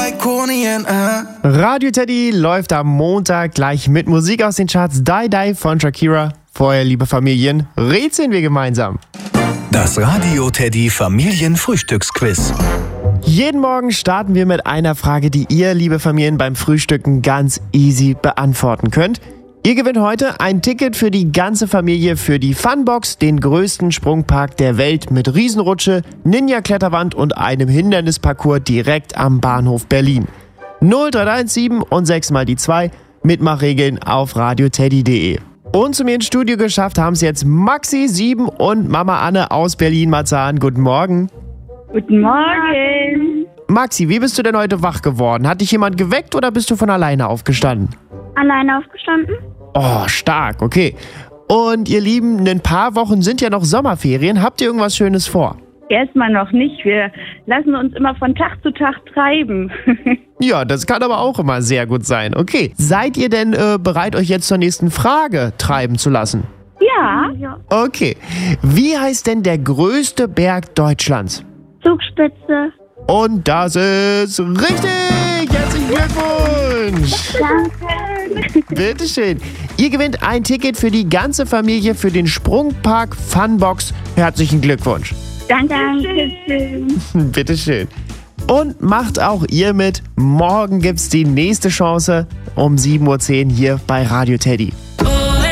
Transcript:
Ikonien, Radio Teddy läuft am Montag gleich mit Musik aus den Charts. Die Die von Shakira. Vorher, liebe Familien, rätseln wir gemeinsam. Das Radio Teddy Familienfrühstücksquiz. Jeden Morgen starten wir mit einer Frage, die ihr, liebe Familien, beim Frühstücken ganz easy beantworten könnt. Ihr gewinnt heute ein Ticket für die ganze Familie für die Funbox, den größten Sprungpark der Welt mit Riesenrutsche, Ninja-Kletterwand und einem Hindernisparcours direkt am Bahnhof Berlin. 0317 und 6 mal die 2, Mitmachregeln auf radioteddy.de. Und zu mir ins Studio geschafft haben es jetzt Maxi 7 und Mama Anne aus Berlin-Marzahn. Guten Morgen. Guten Morgen. Maxi, wie bist du denn heute wach geworden? Hat dich jemand geweckt oder bist du von alleine aufgestanden? Alleine aufgestanden? Oh, stark, okay. Und ihr Lieben, in ein paar Wochen sind ja noch Sommerferien. Habt ihr irgendwas Schönes vor? Erstmal noch nicht. Wir lassen uns immer von Tag zu Tag treiben. Ja, das kann aber auch immer sehr gut sein. Okay, seid ihr denn bereit, euch jetzt zur nächsten Frage treiben zu lassen? Ja. Okay, wie heißt denn der größte Berg Deutschlands? Zugspitze. Und das ist richtig! Herzlichen Glückwunsch! Danke. Bitteschön. Ihr gewinnt ein Ticket für die ganze Familie für den Sprungpark Funbox. Herzlichen Glückwunsch. Dankeschön. Bitteschön. Und macht auch ihr mit. Morgen gibt's die nächste Chance um 7:10 Uhr hier bei Radio Teddy.